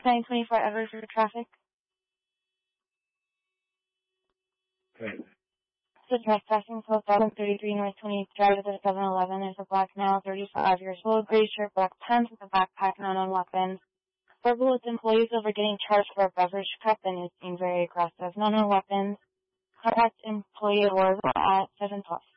924 Everford traffic. Okay. So trespassing, 12,033 North 28th Drive at the 7-Eleven is a black male, 35 years old, gray shirt, black pants with a backpack, no known weapons. Verbal with employees over getting charged for a beverage cup and is being very aggressive. No known weapons. Contact employee at 712.